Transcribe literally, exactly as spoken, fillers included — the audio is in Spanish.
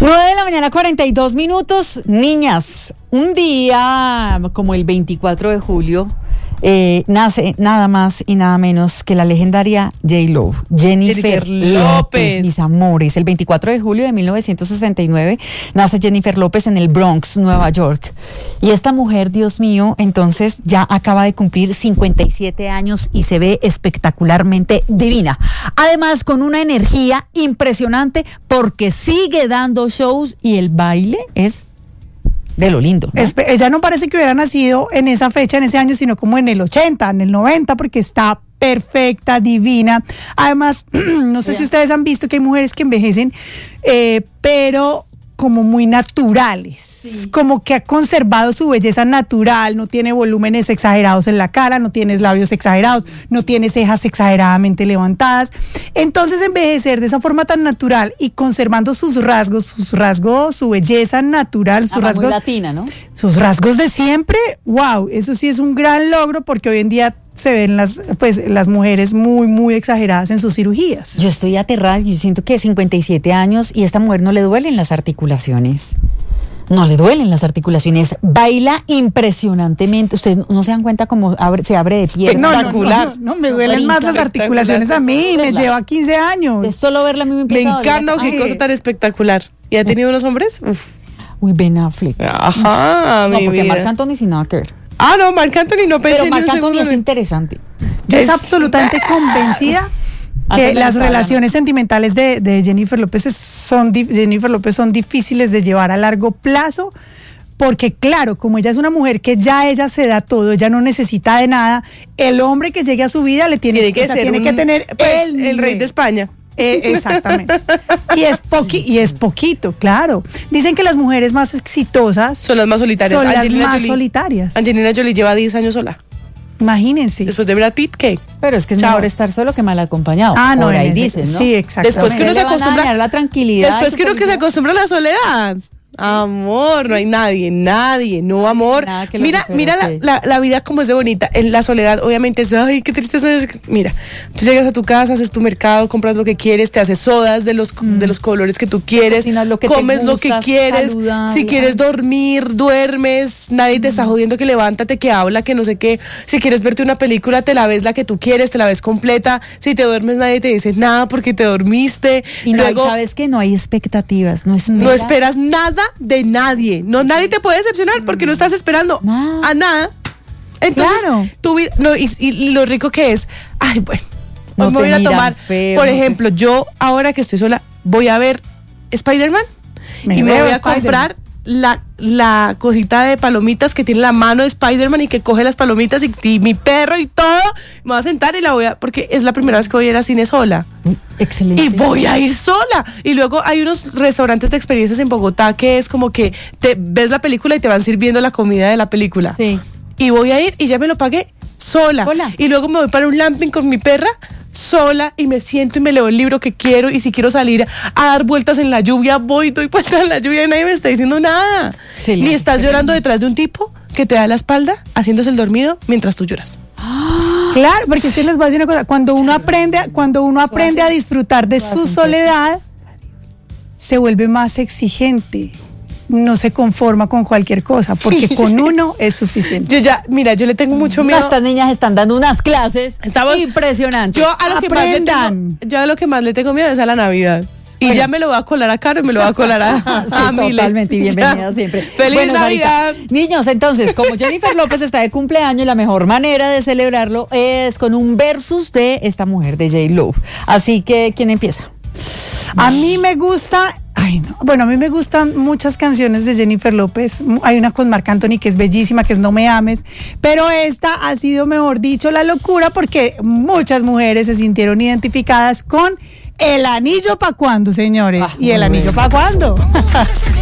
nueve de la mañana, cuarenta y dos minutos. Niñas, un día como el veinticuatro de julio eh, nace nada más y nada menos que la legendaria J-Lo, Jennifer, Jennifer López. López, mis amores. El veinticuatro de julio de mil novecientos sesenta y nueve nace Jennifer López en el Bronx, Nueva York. Y esta mujer, Dios mío, entonces ya acaba de cumplir cincuenta y siete años y se ve espectacularmente divina. Además, con una energía impresionante porque sigue dando shows y el baile es de lo lindo, ¿no? Es, ella no parece que hubiera nacido en esa fecha, en ese año, sino como en el ochenta, en el noventa, porque está perfecta, divina. Además, no sé yeah. si ustedes han visto que hay mujeres que envejecen, eh, pero como muy naturales, sí. como que ha conservado su belleza natural, no tiene volúmenes exagerados en la cara, no tiene labios exagerados, no tiene cejas exageradamente levantadas. Entonces, envejecer de esa forma tan natural y conservando sus rasgos, sus rasgos, su belleza natural, sus ah, rasgos muy latina, ¿no? Sus rasgos de siempre, wow, eso sí es un gran logro porque hoy en día se ven las pues las mujeres muy muy exageradas en sus cirugías. Yo estoy aterrada, yo siento que cincuenta y siete años y a esta mujer no le duelen las articulaciones. No le duelen las articulaciones, baila impresionantemente. Ustedes no se dan cuenta cómo abre, se abre de pierna. Espectacular. No, no, no, no me duelen más las articulaciones a mí, me lleva quince años. Es solo verla a mí me empieza Me encanta, qué cosa tan espectacular. ¿Y ha tenido unos hombres? Uf. Uy, Ben Affleck. Ajá, no, mi porque vida. Marc Anthony sin nada que ver. Ah, no, Marc Anthony no pensé. Pero Marc Anthony es interesante. Yo estoy absolutamente convencida que las relaciones sentimentales de, de Jennifer López son Jennifer López son difíciles de llevar a largo plazo, porque claro, como ella es una mujer que ya ella se da todo, ella no necesita de nada, el hombre que llegue a su vida le tiene, tiene que, o sea, ser tiene un, que tener pues, el, el rey de España. Eh, exactamente. Y es poqui, y es poquito, claro. Dicen que las mujeres más exitosas son las más solitarias. Son Angelina las más Jolie. solitarias. Angelina Jolie lleva diez años sola. Imagínense. Después de Brad Pitt, ¿qué? Pero es que es Chao. mejor estar solo que mal acompañado. Ah, no, por ahí ese, dicen, ¿no? Sí, exactamente. Después que uno se acostumbra a la tranquilidad. Después que uno que se acostumbra a la soledad. Amor, no hay nadie, nadie, no amor. Mira, mira la, la, la vida como es de bonita. En la soledad, obviamente es, ay, qué tristeza. Mira, tú llegas a tu casa, haces tu mercado, compras lo que quieres, te haces sodas de los, mm. de los colores que tú quieres, lo que comes gusta, lo que quieres. Saludar, si quieres dormir, duermes, nadie mm. te está jodiendo que levántate, que habla, que no sé qué. Si quieres verte una película, te la ves la que tú quieres, te la ves completa. Si te duermes, nadie te dice nada porque te dormiste. Y no, Luego, sabes que no hay expectativas, no esperas, no esperas nada de nadie. No, nadie te puede decepcionar porque no estás esperando nada. a nada. Entonces, claro. tu vida, no, y, y lo rico que es, ay, bueno, no me voy a ir a tomar, feo, por no ejemplo, te... yo ahora que estoy sola, voy a ver Spider-Man me y me voy a Spider-Man. comprar la, la cosita de palomitas que tiene la mano de Spider-Man y que coge las palomitas y, y mi perro y todo, me voy a sentar y la voy a, porque es la primera vez que voy a ir a cine sola. Excelente. Y voy a ir sola. Y luego hay unos restaurantes de experiencias en Bogotá que es como que te ves la película y te van sirviendo la comida de la película. Sí. Y voy a ir y ya me lo pagué sola. Hola. Y luego me voy para un glamping con mi perra sola y me siento y me leo el libro que quiero, y si quiero salir a dar vueltas en la lluvia, voy, doy vueltas en la lluvia y nadie me está diciendo nada. Sí, ni estás llorando detrás de un tipo que te da la espalda haciéndose el dormido mientras tú lloras. Claro, porque usted les va a decir una cosa, cuando uno aprende, cuando uno aprende a disfrutar de su soledad, se vuelve más exigente. No se conforma con cualquier cosa, porque con uno es suficiente. Yo ya, mira, yo le tengo mucho miedo. Estas niñas están dando unas clases Estamos, impresionantes. Yo a lo que más le tengo, yo a lo que más le tengo miedo es a la Navidad. Y bueno, ya me lo va a colar a Caro y me lo va a colar a, sí, a Mile. Totalmente, y bienvenida siempre. ¡Feliz bueno, Navidad! Sarita, niños, entonces, como Jennifer López está de cumpleaños, la mejor manera de celebrarlo es con un versus de esta mujer, de J-Lo. Así que, ¿quién empieza? A mí me gusta... Ay, no. Bueno, a mí me gustan muchas canciones de Jennifer López. Hay una con Marc Anthony que es bellísima, que es No Me Ames, pero esta ha sido, mejor dicho, la locura, porque muchas mujeres se sintieron identificadas con El Anillo Pa' Cuándo, señores. Ah, ¿y el anillo pa' cuándo?